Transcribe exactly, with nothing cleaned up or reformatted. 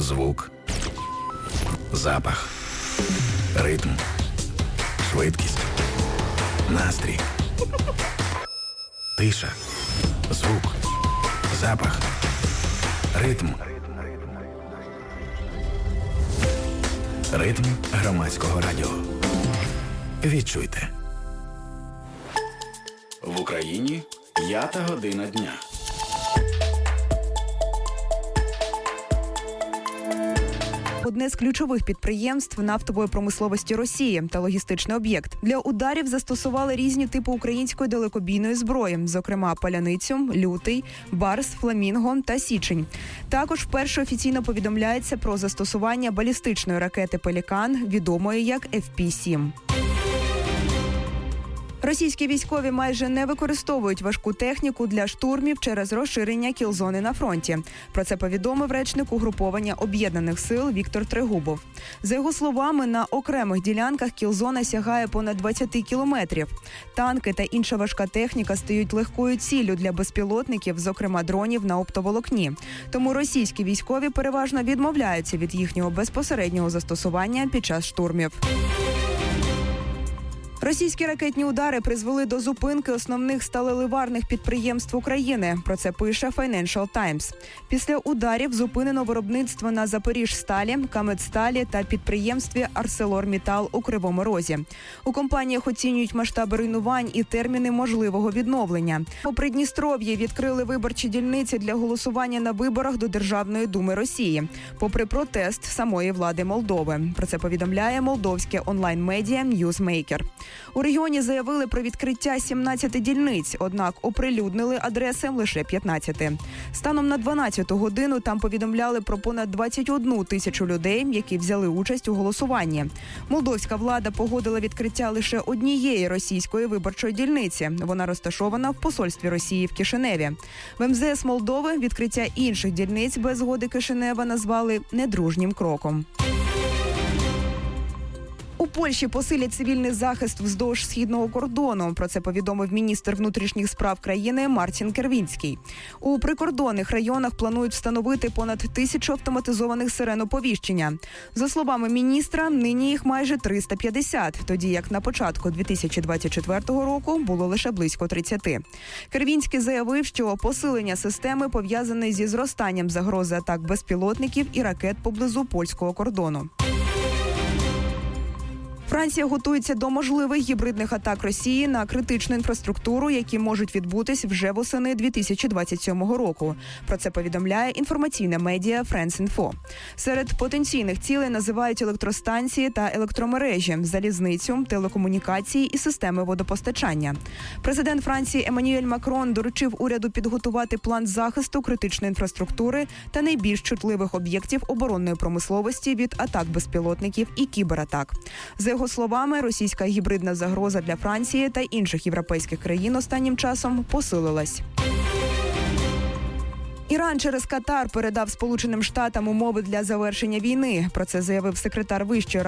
Звук. Запах. Ритм. Швидкість. Настрій. Тиша. Звук. Запах. Ритм. Ритм громадського радіо. Відчуйте. В Україні п'ята година дня. Одне з ключових підприємств нафтової промисловості Росії та логістичний об'єкт. Для ударів застосували різні типи української далекобійної зброї, зокрема паляницю, лютий, барс, фламінго та січень. Також вперше офіційно повідомляється про застосування балістичної ракети «Пелікан», відомої як еф пі сім. Російські військові майже не використовують важку техніку для штурмів через розширення кіл-зони на фронті. Про це повідомив речник угруповання Об'єднаних сил Віктор Трегубов. За його словами, на окремих ділянках кіл-зона сягає понад двадцять кілометрів. Танки та інша важка техніка стають легкою ціллю для безпілотників, зокрема дронів на оптоволокні. Тому російські військові переважно відмовляються від їхнього безпосереднього застосування під час штурмів. Російські ракетні удари призвели до зупинки основних сталеливарних підприємств України. Про це пише Financial Times. Після ударів зупинено виробництво на Запоріжсталі, Камедсталі та підприємстві Арселормітал у Кривому Розі. У компаніях оцінюють масштаби руйнувань і терміни можливого відновлення. У Придністров'ї відкрили виборчі дільниці для голосування на виборах до Державної думи Росії, попри протест самої влади Молдови. Про це повідомляє молдовське онлайн-медіа Newsmaker. У регіоні заявили про відкриття сімнадцяти дільниць, однак оприлюднили адреси лише п'ятнадцяти. Станом на дванадцяту годину там повідомляли про понад двадцять одну тисячу людей, які взяли участь у голосуванні. Молдовська влада погодила відкриття лише однієї російської виборчої дільниці. Вона розташована в посольстві Росії в Кишиневі. В ем зе ес Молдови відкриття інших дільниць без згоди Кишинева назвали недружнім кроком. У Польщі посилять цивільний захист вздовж східного кордону. Про це повідомив міністр внутрішніх справ країни Мартін Кервінський. У прикордонних районах планують встановити понад тисячу автоматизованих сирен оповіщення. За словами міністра, нині їх майже триста п'ятдесят, тоді як на початку дві тисячі двадцять четвертого року було лише близько тридцяти. Кервінський заявив, що посилення системи пов'язане зі зростанням загрози атак безпілотників і ракет поблизу польського кордону. Франція готується до можливих гібридних атак Росії на критичну інфраструктуру, які можуть відбутись вже восени дві тисячі двадцять сьомого року. Про це повідомляє інформаційне медіа France-Info. Серед потенційних цілей називають електростанції та електромережі, залізницю, телекомунікації і системи водопостачання. Президент Франції Еммануель Макрон доручив уряду підготувати план захисту критичної інфраструктури та найбільш чутливих об'єктів оборонної промисловості від атак безпілотників і кібератак. За його словами, російська гібридна загроза для Франції та інших європейських країн останнім часом посилилась. Іран через Катар передав Сполученим Штатам умови для завершення війни. Про це заявив секретар Вищої